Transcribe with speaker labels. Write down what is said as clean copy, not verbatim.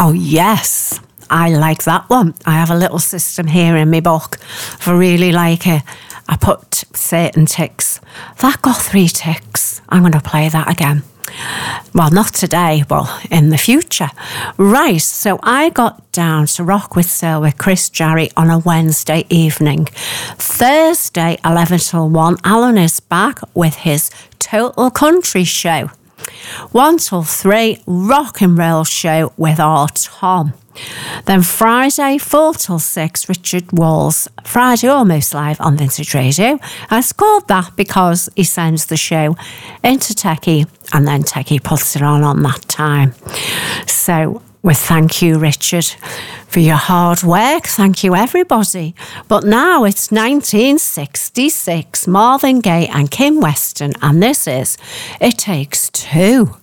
Speaker 1: Oh, yes. I like that one. I have a little system here in my book. If I really like it, I put certain ticks. That got 3 ticks. I'm going to play that again. Well, not today, but in the future. Right, so I got down to Rock with Soul with Chris Jarry on a Wednesday evening. Thursday, 11 till 1, Alan is back with his Total Country show. 1 till 3, Rock and Roll show with our Tom. Then Friday, 4 till 6, Richard Walls, Friday Almost Live on Vintage Radio. It's called that because he sends the show into Techie and then Techie puts it on that time. So we thank you, Richard, for your hard work. Thank you, everybody. But now it's 1966, Marvin Gaye and Kim Weston, and this is It Takes Two.